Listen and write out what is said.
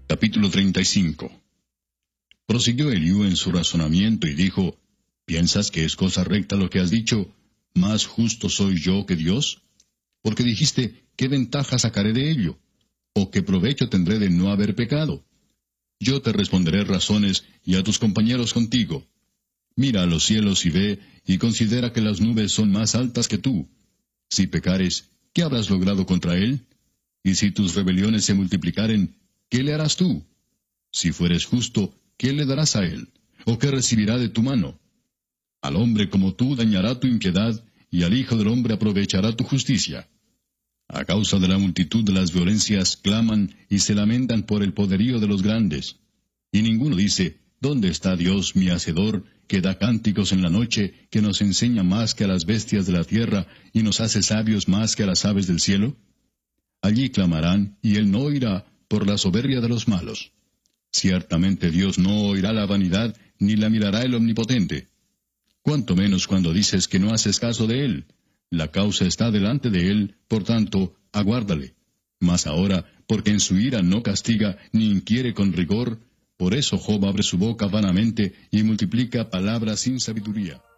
Capítulo 35. Prosiguió Eliú en su razonamiento y dijo, ¿piensas que es cosa recta lo que has dicho? ¿Más justo soy yo que Dios? Porque dijiste, ¿qué ventaja sacaré de ello? ¿O qué provecho tendré de no haber pecado? Yo te responderé razones, y a tus compañeros contigo. Mira a los cielos y ve, y considera que las nubes son más altas que tú. Si pecares, ¿qué habrás logrado contra él? Y si tus rebeliones se multiplicaren, ¿qué le harás tú? Si fueres justo, ¿qué le darás a él? ¿O qué recibirá de tu mano? Al hombre como tú dañará tu impiedad, y al Hijo del hombre aprovechará tu justicia. A causa de la multitud de las violencias claman y se lamentan por el poderío de los grandes. Y ninguno dice, ¿dónde está Dios mi Hacedor, que da cánticos en la noche, que nos enseña más que a las bestias de la tierra, y nos hace sabios más que a las aves del cielo? Allí clamarán, y él no oirá, por la soberbia de los malos. Ciertamente Dios no oirá la vanidad, ni la mirará el Omnipotente. Cuanto menos cuando dices que no haces caso de él. La causa está delante de él, por tanto, aguárdale. Mas ahora, porque en su ira no castiga, ni inquiere con rigor, por eso Job abre su boca vanamente, y multiplica palabras sin sabiduría.